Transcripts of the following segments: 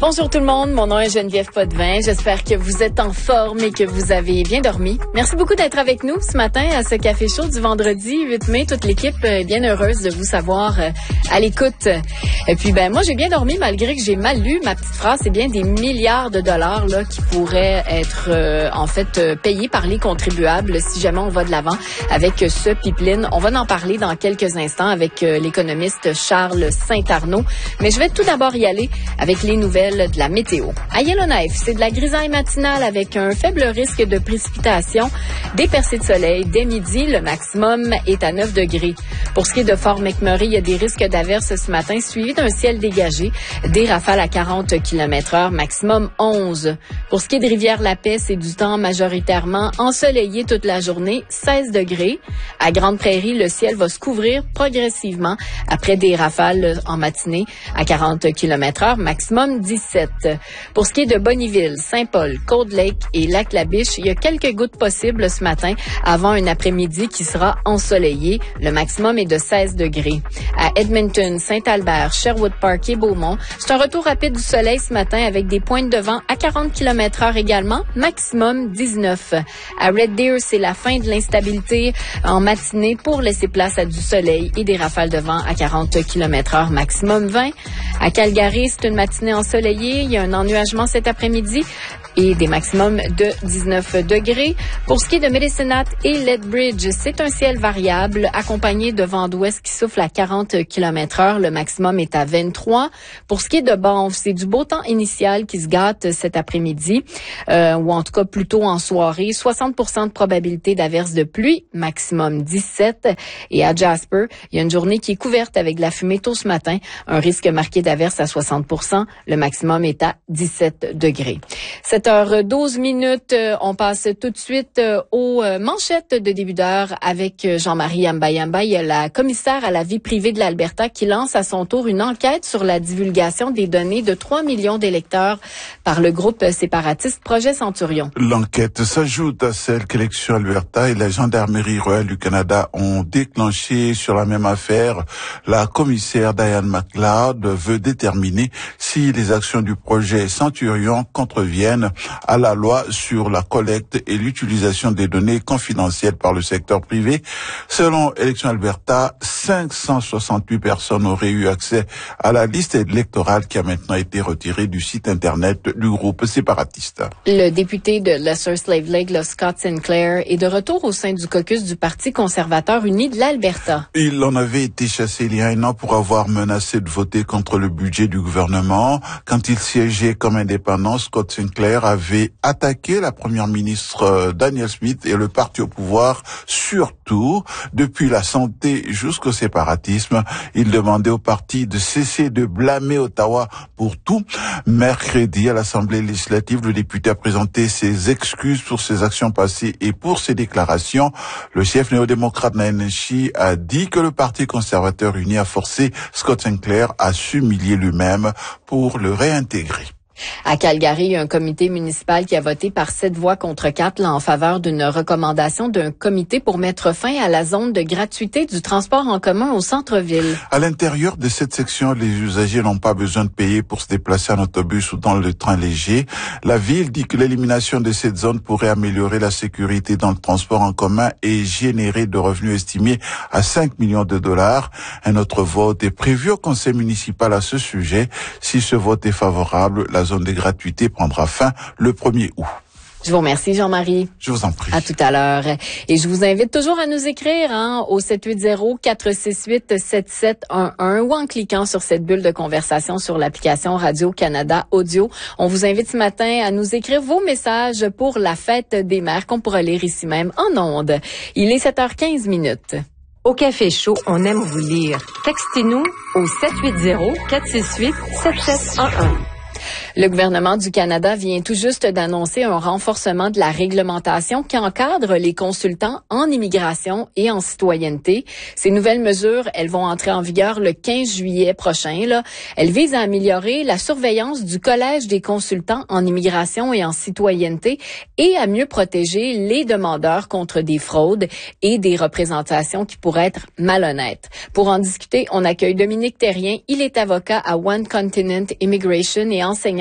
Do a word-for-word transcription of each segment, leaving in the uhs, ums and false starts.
Bonjour tout le monde, mon nom est Geneviève Potvin. J'espère que vous êtes en forme et que vous avez bien dormi. Merci beaucoup d'être avec nous ce matin à ce café chaud du vendredi huit mai. Toute l'équipe est bien heureuse de vous savoir à l'écoute. Et puis ben moi j'ai bien dormi malgré que j'ai mal lu ma petite phrase. C'est bien des milliards de dollars là qui pourraient être euh, en fait euh, payés par les contribuables si jamais on va de l'avant avec ce pipeline. On va en parler dans quelques instants avec euh, l'économiste Charles Saint-Arnaud. Mais je vais tout d'abord y aller avec les nouvelles de la météo. À Yellowknife, c'est de la grisaille matinale avec un faible risque de précipitation. Des percées de soleil dès midi, le maximum est à neuf degrés. Pour ce qui est de Fort McMurray, il y a des risques d'averses ce matin suivis d'un ciel dégagé. Des rafales à quarante kilomètres heure, maximum onze. Pour ce qui est de Rivière-la-Paix, c'est du temps majoritairement ensoleillé toute la journée, seize degrés. À Grande-Prairie, le ciel va se couvrir progressivement après des rafales en matinée à quarante kilomètres heure, maximum dix-sept. Pour ce qui est de Bonnyville, Saint-Paul, Cold Lake et Lac-la-Biche, il y a quelques gouttes possibles ce matin avant un après-midi qui sera ensoleillé. Le maximum est de seize degrés. À Edmonton, Saint-Albert, Sherwood Park et Beaumont, c'est un retour rapide du soleil ce matin avec des pointes de vent à quarante kilomètres heure également, maximum dix-neuf. À Red Deer, c'est la fin de l'instabilité en matinée pour laisser place à du soleil et des rafales de vent à quarante kilomètres heure, maximum vingt. À Calgary, c'est une matinée ensoleillée. Il y a un ennuagement cet après-midi et des maximums de dix-neuf degrés. Pour ce qui est de Medicine Hat et Lethbridge, c'est un ciel variable accompagné de vent d'ouest qui souffle à quarante kilomètres heure. Le maximum est à vingt-trois. Pour ce qui est de Banff, c'est du beau temps initial qui se gâte cet après-midi, euh, ou en tout cas plutôt en soirée. soixante pour cent de probabilité d'averse de pluie, maximum dix-sept. Et à Jasper, il y a une journée qui est couverte avec de la fumée tôt ce matin. Un risque marqué d'averse à soixante pour cent. Le maximum est à dix-sept degrés. sept heures douze minutes, on passe tout de suite aux manchettes de début d'heure avec Jean-Marie Ambayamba. Il y a la commissaire à la vie privée de l'Alberta qui lance à son tour une enquête sur la divulgation des données de trois millions d'électeurs par le groupe séparatiste Projet Centurion. L'enquête s'ajoute à celle qu'Élections Alberta et la Gendarmerie royale du Canada ont déclenchée sur la même affaire. La commissaire Diane McLeod veut déterminer si les actions du projet Centurion contreviennent à la loi sur la collecte et l'utilisation des données confidentielles par le secteur privé. Selon Élections Alberta, cinq cent soixante-huit personnes auraient eu accès à la liste électorale qui a maintenant été retirée du site Internet du groupe séparatiste. Le député de Lesser Slave Lake, le Scott Sinclair, est de retour au sein du caucus du Parti conservateur uni de l'Alberta. Il en avait été chassé il y a un an pour avoir menacé de voter contre le budget du gouvernement. Quand il siégeait comme indépendant, Scott Sinclair avait attaqué la première ministre Danielle Smith et le parti au pouvoir, surtout depuis la santé jusqu'au séparatisme. Il demandait au parti de cesser de blâmer Ottawa pour tout. Mercredi, à l'Assemblée législative, le député a présenté ses excuses pour ses actions passées et pour ses déclarations. Le chef néo-démocrate Naheed Nenshi a dit que le Parti conservateur uni a forcé Scott Sinclair à s'humilier lui-même pour le réintégrer. À Calgary, il y a un comité municipal qui a voté par sept voix contre quatre là, en faveur d'une recommandation d'un comité pour mettre fin à la zone de gratuité du transport en commun au centre-ville. À l'intérieur de cette section, les usagers n'ont pas besoin de payer pour se déplacer en autobus ou dans le train léger. La ville dit que l'élimination de cette zone pourrait améliorer la sécurité dans le transport en commun et générer de revenus estimés à cinq millions de dollars. Un autre vote est prévu au conseil municipal à ce sujet. Si ce vote est favorable, la zone de gratuité prendra fin le premier août. Je vous remercie, Jean-Marie. Je vous en prie. À tout à l'heure. Et je vous invite toujours à nous écrire hein, au sept huit zéro, quatre six huit, sept sept un un ou en cliquant sur cette bulle de conversation sur l'application Radio-Canada Audio. On vous invite ce matin à nous écrire vos messages pour la fête des mères qu'on pourra lire ici même en ondes. Il est sept heures quinze minutes. Au Café Chaud, on aime vous lire. Textez-nous au sept huit zéro, quatre six huit, sept sept un un. Le gouvernement du Canada vient tout juste d'annoncer un renforcement de la réglementation qui encadre les consultants en immigration et en citoyenneté. Ces nouvelles mesures, elles vont entrer en vigueur le quinze juillet prochain. Là. Elles visent à améliorer la surveillance du Collège des consultants en immigration et en citoyenneté et à mieux protéger les demandeurs contre des fraudes et des représentations qui pourraient être malhonnêtes. Pour en discuter, on accueille Dominique Thérien. Il est avocat à One Continent Immigration et enseignant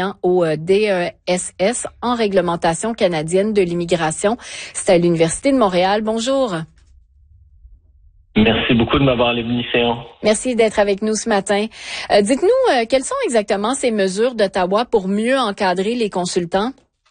enseignant au D E S S en réglementation canadienne de l'immigration. C'est à l'Université de Montréal. Bonjour. Merci beaucoup de m'avoir à l'émission. Merci d'être avec nous ce matin. Euh, dites-nous, euh, quelles sont exactement ces mesures d'Ottawa pour mieux encadrer les consultants?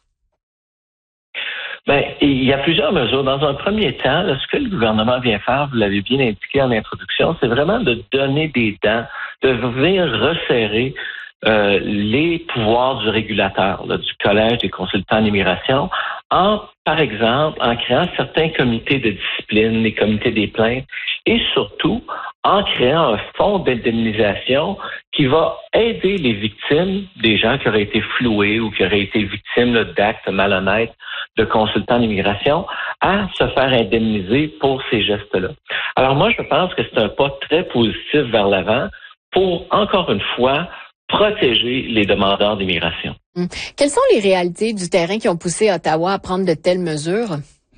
Ben, il y a plusieurs mesures. Dans un premier temps, là, ce que le gouvernement vient faire, vous l'avez bien indiqué en introduction, c'est vraiment de donner des dents, de venir resserrer euh, les pouvoirs du régulateur, là, du Collège des consultants en immigration, en, par exemple, en créant certains comités de discipline, les comités des plaintes, et surtout en créant un fonds d'indemnisation qui va aider les victimes, des gens qui auraient été floués ou qui auraient été victimes là, d'actes malhonnêtes de consultants d'immigration, à se faire indemniser pour ces gestes-là. Alors moi, je pense que c'est un pas très positif vers l'avant pour, encore une fois, protéger les demandeurs d'immigration. Hum. Quelles sont les réalités du terrain qui ont poussé Ottawa à prendre de telles mesures?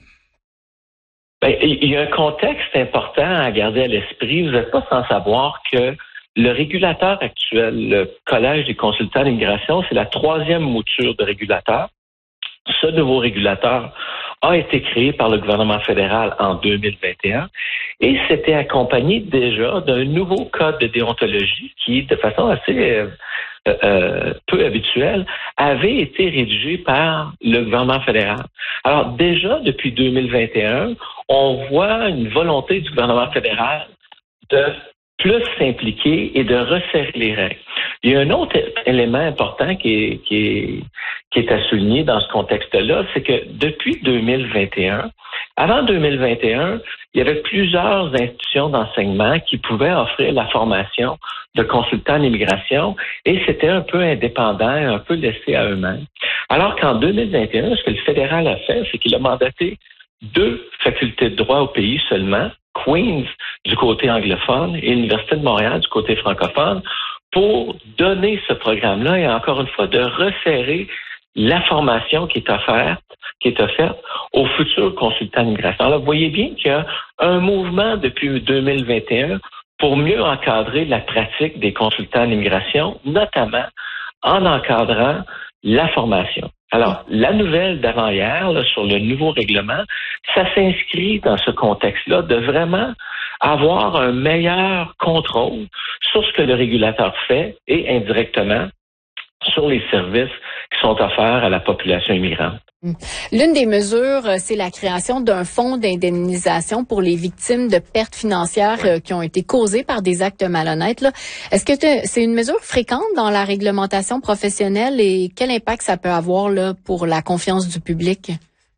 Ben, il y a un contexte important à garder à l'esprit. Vous n'êtes pas sans savoir que le régulateur actuel, le Collège des consultants d'immigration, c'est la troisième mouture de régulateur. Ce nouveau régulateur a été créé par le gouvernement fédéral en deux mille vingt et un et c'était accompagné déjà d'un nouveau code de déontologie qui, de façon assez euh, euh, peu habituelle, avait été rédigé par le gouvernement fédéral. Alors déjà, depuis deux mille vingt et un, on voit une volonté du gouvernement fédéral de plus s'impliquer et de resserrer les règles. Il y a un autre élément important qui est, qui est, qui est à souligner dans ce contexte-là, c'est que depuis deux mille vingt et un, avant deux mille vingt et un, il y avait plusieurs institutions d'enseignement qui pouvaient offrir la formation de consultants en immigration et c'était un peu indépendant, un peu laissé à eux-mêmes. Alors qu'en deux mille vingt et un, ce que le fédéral a fait, c'est qu'il a mandaté deux facultés de droit au pays seulement, Queen's du côté anglophone et l'Université de Montréal du côté francophone, pour donner ce programme-là et encore une fois de resserrer la formation qui est offerte, qui est offerte aux futurs consultants d'immigration. Alors, vous voyez bien qu'il y a un mouvement depuis deux mille vingt et un pour mieux encadrer la pratique des consultants d'immigration, notamment en encadrant la formation. Alors, la nouvelle d'avant-hier là, sur le nouveau règlement, ça s'inscrit dans ce contexte-là de vraiment avoir un meilleur contrôle sur ce que le régulateur fait et indirectement sur les services qui sont offerts à la population immigrante. L'une des mesures, c'est la création d'un fonds d'indemnisation pour les victimes de pertes financières oui. qui ont été causées par des actes malhonnêtes. Là. Est-ce que c'est une mesure fréquente dans la réglementation professionnelle et quel impact ça peut avoir là, pour la confiance du public?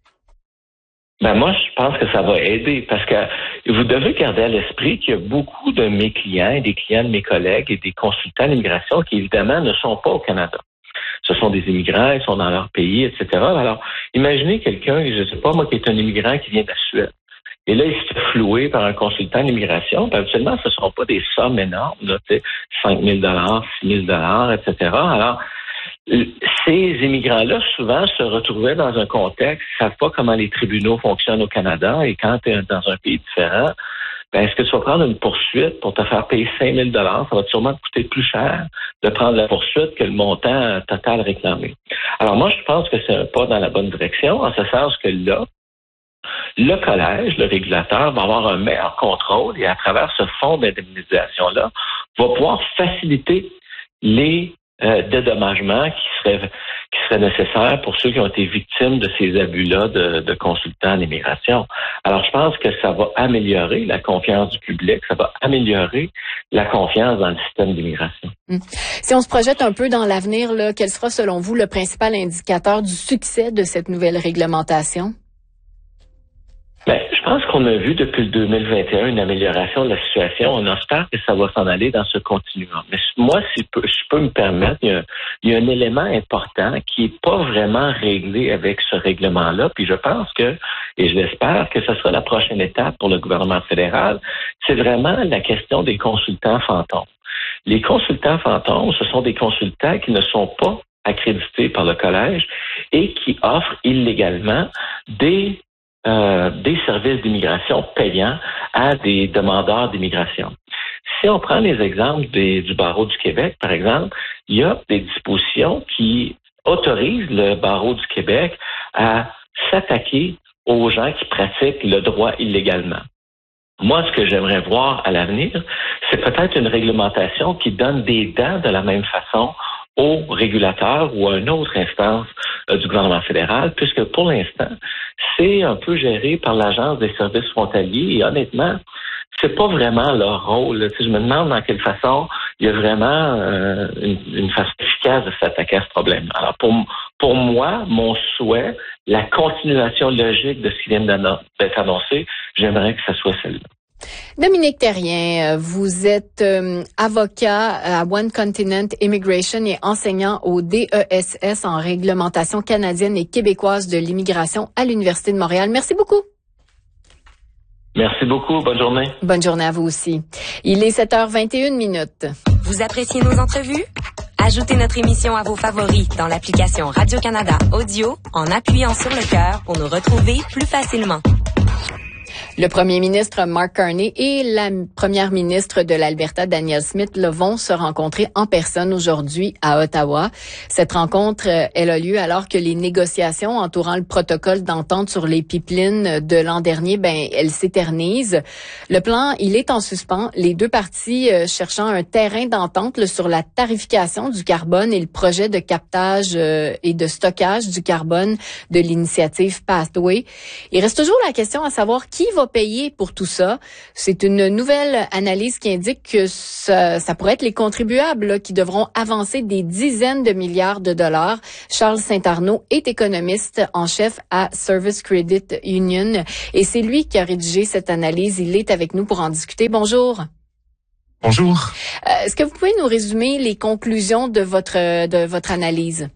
Ben moi, je pense que ça va aider parce que vous devez garder à l'esprit qu'il y a beaucoup de mes clients et des clients de mes collègues et des consultants d'immigration qui, évidemment, ne sont pas au Canada. Ce sont des immigrants, ils sont dans leur pays, et cetera. Alors, imaginez quelqu'un, je ne sais pas, moi, qui est un immigrant qui vient de la Suède. Et là, il se fait flouer par un consultant d'immigration. Puis, habituellement, ce ne sont pas des sommes énormes, là, tu sais, cinq mille dollars, six mille dollars, et cetera. Alors, ces immigrants-là, souvent, se retrouvaient dans un contexte, ils ne savent pas comment les tribunaux fonctionnent au Canada. Et quand tu es dans un pays différent, ben, est-ce que tu vas prendre une poursuite pour te faire payer cinq mille dollars? Ça va sûrement te coûter plus cher de prendre la poursuite que le montant total réclamé. Alors moi, je pense que c'est un pas dans la bonne direction, en ce sens que là, le collège, le régulateur, va avoir un meilleur contrôle et à travers ce fonds d'indemnisation-là, va pouvoir faciliter les euh, dédommagements qui seraient qui seraient nécessaires pour ceux qui ont été victimes de ces abus-là de, de consultants en immigration. Alors, je pense que ça va améliorer la confiance du public, ça va améliorer la confiance dans le système d'immigration. Hum. Si on se projette un peu dans l'avenir, là, quel sera, selon vous, le principal indicateur du succès de cette nouvelle réglementation? Ben, je pense qu'on a vu depuis le deux mille vingt et un une amélioration de la situation. On espère que ça va s'en aller dans ce continuum. Mais moi, si je peux, je peux me permettre, il y, a, il y a un élément important qui n'est pas vraiment réglé avec ce règlement-là. Puis je pense que, et je l'espère, que ce sera la prochaine étape pour le gouvernement fédéral, c'est vraiment la question des consultants fantômes. Les consultants fantômes, ce sont des consultants qui ne sont pas accrédités par le collège et qui offrent illégalement des Euh, des services d'immigration payants à des demandeurs d'immigration. Si on prend les exemples des, du barreau du Québec, par exemple, il y a des dispositions qui autorisent le barreau du Québec à s'attaquer aux gens qui pratiquent le droit illégalement. Moi, ce que j'aimerais voir à l'avenir, c'est peut-être une réglementation qui donne des dents de la même façon aux régulateurs ou à une autre instance euh, du gouvernement fédéral, puisque pour l'instant, c'est un peu géré par l'Agence des services frontaliers et honnêtement, c'est pas vraiment leur rôle. Tu sais, je me demande dans quelle façon il y a vraiment euh, une, une façon efficace de s'attaquer à ce problème. Alors pour pour moi, mon souhait, la continuation logique de ce qui vient d'être annoncé, j'aimerais que ça soit celle-là. Dominique Thérien, vous êtes euh, avocat à One Continent Immigration et enseignant au D E S S en réglementation canadienne et québécoise de l'immigration à l'Université de Montréal. Merci beaucoup. Merci beaucoup. Bonne journée. Bonne journée à vous aussi. Il est sept heures vingt et une minutes. Vous appréciez nos entrevues? Ajoutez notre émission à vos favoris dans l'application Radio-Canada Audio en appuyant sur le cœur pour nous retrouver plus facilement. Le premier ministre Mark Carney et la première ministre de l'Alberta, Danielle Smith, là, vont se rencontrer en personne aujourd'hui à Ottawa. Cette rencontre, elle a lieu alors que les négociations entourant le protocole d'entente sur les pipelines de l'an dernier, ben, elles s'éternisent. Le plan, il est en suspens. Les deux parties euh, cherchant un terrain d'entente là, sur la tarification du carbone et le projet de captage euh, et de stockage du carbone de l'initiative Pathway. Il reste toujours la question à savoir qui va payer pour tout ça. C'est une nouvelle analyse qui indique que ça, ça pourrait être les contribuables là, qui devront avancer des dizaines de milliards de dollars. Charles Saint-Arnaud est économiste en chef à Service Credit Union et c'est lui qui a rédigé cette analyse. Il est avec nous pour en discuter. Bonjour. Bonjour. Euh, est-ce que vous pouvez nous résumer les conclusions de votre de votre analyse?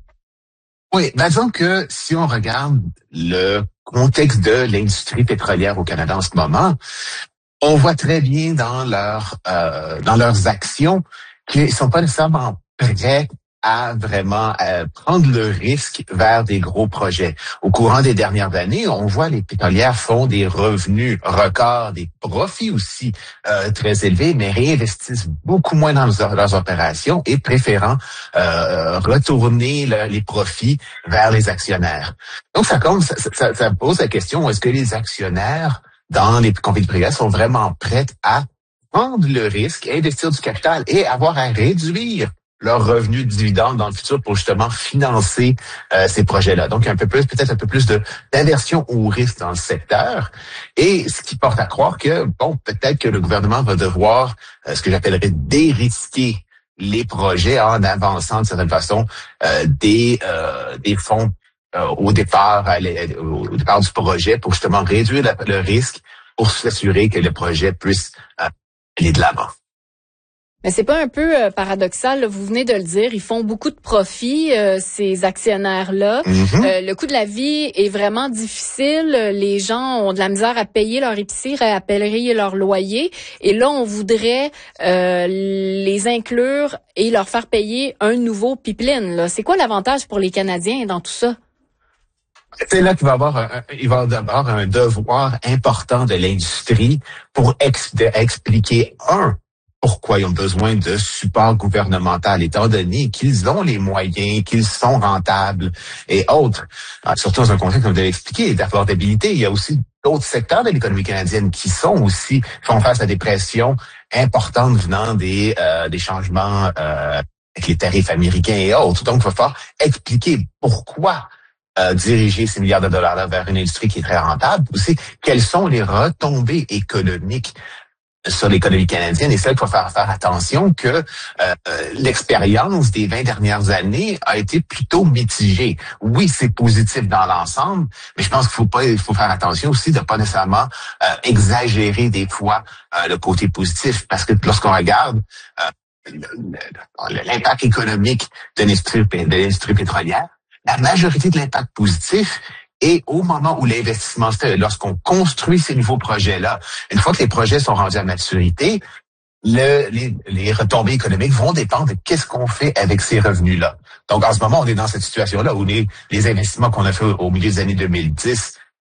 Oui, ben disons que si on regarde le contexte de l'industrie pétrolière au Canada en ce moment, on voit très bien dans leur euh, dans leurs actions qu'ils sont pas nécessairement prêts à vraiment euh, prendre le risque vers des gros projets. Au courant des dernières années, on voit les pétrolières font des revenus records, des profits aussi euh, très élevés, mais réinvestissent beaucoup moins dans leurs, leurs opérations et préférant euh, retourner le, les profits vers les actionnaires. Donc ça, comme, ça, ça, ça pose la question, est-ce que les actionnaires dans les compagnies privées sont vraiment prêts à prendre le risque, investir du capital et avoir à réduire leurs revenus de dividendes dans le futur pour justement financer euh, ces projets-là. Donc, un peu plus, peut-être un peu plus de d'aversion au risque dans le secteur. Et ce qui porte à croire que, bon, peut-être que le gouvernement va devoir, euh, ce que j'appellerais dérisquer les projets en avançant de certaine façon euh, des euh, des fonds euh, au départ à au départ du projet pour justement réduire la, le risque pour s'assurer que le projet puisse euh, aller de l'avant. Mais c'est pas un peu euh, paradoxal, là, vous venez de le dire, ils font beaucoup de profits, euh, ces actionnaires-là. Mm-hmm. Euh, le coût de la vie est vraiment difficile. Les gens ont de la misère à payer leur épicerie, à payer leur loyer. Et là, on voudrait euh, les inclure et leur faire payer un nouveau pipeline. Là. C'est quoi l'avantage pour les Canadiens dans tout ça? C'est là qu'il va y avoir un, il va y avoir un devoir important de l'industrie pour ex, de expliquer, un, pourquoi ils ont besoin de support gouvernemental, étant donné qu'ils ont les moyens, qu'ils sont rentables et autres. Surtout dans un contexte, comme vous l'avez expliqué, d'affordabilité, il y a aussi d'autres secteurs de l'économie canadienne qui sont aussi, font face à des pressions importantes venant des, euh, des changements euh, avec les tarifs américains et autres. Donc, il va falloir expliquer pourquoi Euh, diriger ces milliards de dollars-là vers une industrie qui est très rentable. Aussi, quelles sont les retombées économiques sur l'économie canadienne? Et c'est là qu'il faut faire, faire attention que euh, l'expérience des vingt dernières années a été plutôt mitigée. Oui, c'est positif dans l'ensemble, mais je pense qu'il faut pas, il faut faire attention aussi de pas nécessairement euh, exagérer des fois euh, le côté positif, parce que lorsqu'on regarde euh, l'impact économique de l'industrie, de l'industrie pétrolière, la majorité de l'impact positif est au moment où l'investissement se fait, lorsqu'on construit ces nouveaux projets-là. Une fois que les projets sont rendus à maturité, le, les, les retombées économiques vont dépendre de qu'est-ce qu'on fait avec ces revenus-là. Donc, en ce moment, on est dans cette situation-là où les, les investissements qu'on a fait au milieu des années deux mille dix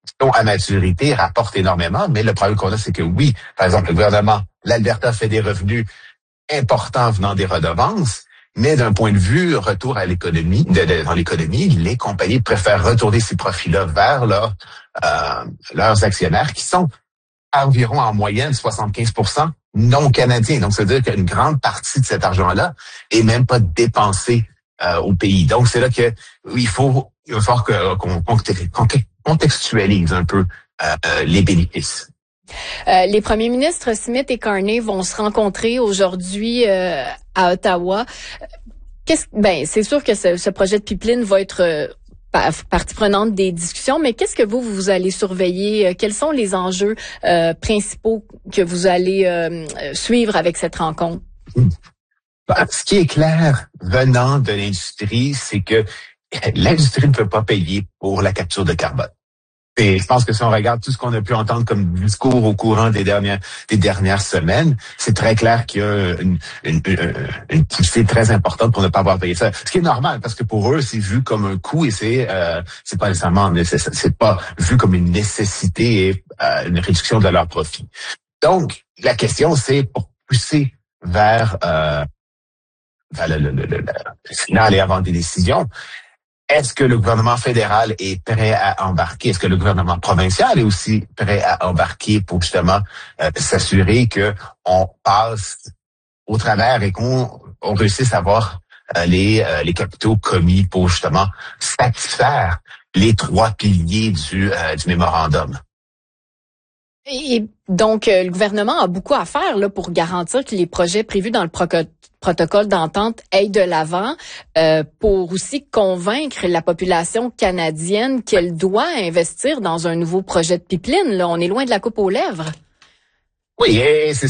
sont à maturité, rapportent énormément, mais le problème qu'on a, c'est que oui, par exemple, le gouvernement, l'Alberta fait des revenus importants venant des redevances, mais d'un point de vue retour à l'économie, de, de, dans l'économie, les compagnies préfèrent retourner ces profits-là vers leur, euh, leurs actionnaires qui sont environ en moyenne soixante-quinze pour cent non canadiens. Donc, ça veut dire qu'une grande partie de cet argent-là est même pas dépensé euh, au pays. Donc, c'est là que il faut, il va falloir que, qu'on contextualise un peu euh, euh, les bénéfices. Euh, les premiers ministres Smith et Carney vont se rencontrer aujourd'hui euh, à Ottawa. Qu'est-ce, ben, c'est sûr que ce, ce projet de pipeline va être euh, partie prenante des discussions, mais qu'est-ce que vous, vous allez surveiller? Quels sont les enjeux euh, principaux que vous allez euh, suivre avec cette rencontre? Ben, ce qui est clair venant de l'industrie, c'est que l'industrie ne peut pas payer pour la capture de carbone. Et je pense que si on regarde tout ce qu'on a pu entendre comme discours au courant des dernières des dernières semaines, c'est très clair qu'il y a une, une, une, une poussée très importante pour ne pas avoir payé ça. Ce qui est normal, parce que pour eux, c'est vu comme un coût et c'est euh, c'est pas nécessairement nécessaire, c'est pas vu comme une nécessité et euh, une réduction de leurs profits. Donc, la question, c'est pour pousser vers, euh, vers le, le, le, le, le final et avant des décisions. Est-ce que le gouvernement fédéral est prêt à embarquer? Est-ce que le gouvernement provincial est aussi prêt à embarquer pour justement euh, s'assurer que on passe au travers et qu'on on réussisse à avoir euh, les euh, les capitaux commis pour justement satisfaire les trois piliers du euh, du mémorandum? Et donc, euh, le gouvernement a beaucoup à faire là pour garantir que les projets prévus dans le proco- protocole d'entente aillent de l'avant, euh, pour aussi convaincre la population canadienne qu'elle doit investir dans un nouveau projet de pipeline. Là, on est loin de la coupe aux lèvres. Oui, et c'est